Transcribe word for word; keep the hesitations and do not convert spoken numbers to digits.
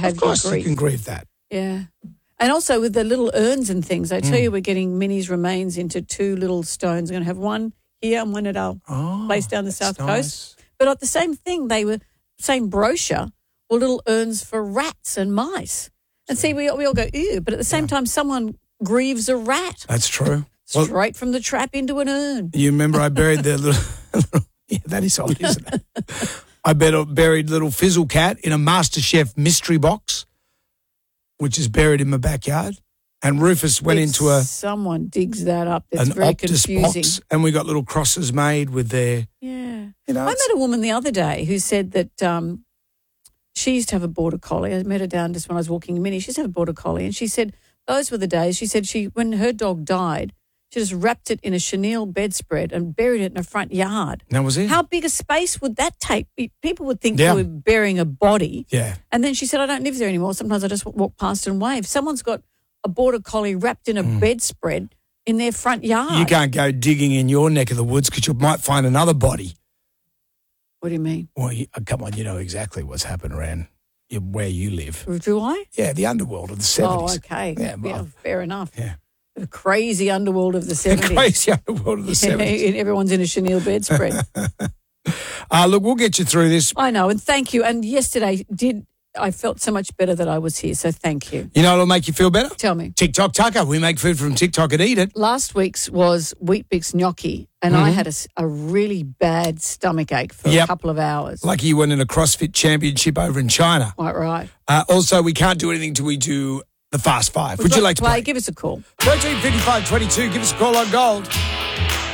have Of course your grief. you can grieve that. Yeah. And also with the little urns and things, I tell Mm. you, we're getting Minnie's remains into two little stones. We're going to have one here and one at our Oh, place down the that's south nice. coast. But at the same thing, they were, same brochure, were little urns for rats and mice. And see, we, we all go, ew, but at the same time, someone grieves a rat That's true. Well, straight from the trap into an urn. you remember I buried the little, yeah, that is odd, isn't it? I bet- buried little Fizzle Cat in a MasterChef mystery box, which is buried in my backyard. And Rufus went If into a someone digs that up, that's an very Optus confusing. box, and we got little crosses made with their, Yeah. you know. I it's- met a woman the other day who said that um, she used to have a border collie. I met her down just when I was walking in Minnie. She used to have a border collie, and she said those were the days. She said she when her dog died, she just wrapped it in a chenille bedspread and buried it in her front yard. That was it. How big a space would that take? People would think Yeah. you were burying a body. Yeah. And then she said, I don't live there anymore. Sometimes I just walk past and wave. Someone's got a border collie wrapped in a bedspread in their front yard. You can't go digging in your neck of the woods because you might find another body. What do you mean? Well, you, oh, come on, you know exactly what's happened around your- where you live. Do I? Yeah, the underworld of the Oh, seventies. okay. Yeah, Yeah, well, fair enough. yeah. The crazy underworld of the The seventies. crazy underworld of the seventies. Everyone's in a chenille bedspread. Uh, look, we'll get you through this. I know, and thank you. And yesterday did I felt so much better that I was here, so thank you. You know what'll make you feel better? Tell me. TikTok Tucker. We make food from TikTok and eat it. Last week's was Wheat Bix gnocchi, and I had a, s- a really bad stomach ache for Yep. a couple of hours. Lucky you went in a CrossFit championship over in China. Quite right. Uh, also, we can't do anything till we do the Fast Five. Would you like to play? Give us a call. thirteen fifty-five twenty-two. Give us a call on Gold.